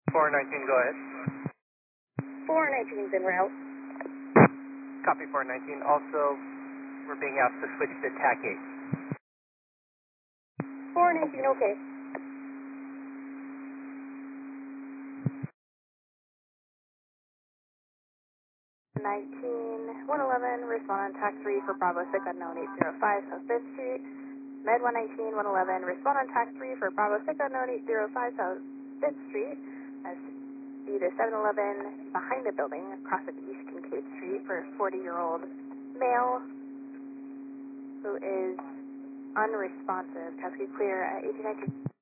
419, go ahead. 419's en route. Copy 419. Also, we're being asked to switch to TAC 8. 419, okay. 111, respond on TAC 3 for Bravo 6 unknown 805 South 5th Street. Med 119, 111, respond on TAC 3 for Bravo 6 unknown 805 South 5th Street. That's be the 7-Eleven behind the building across of East Kincaid Street for a 40-year-old male who is unresponsive. Task clear at 1819.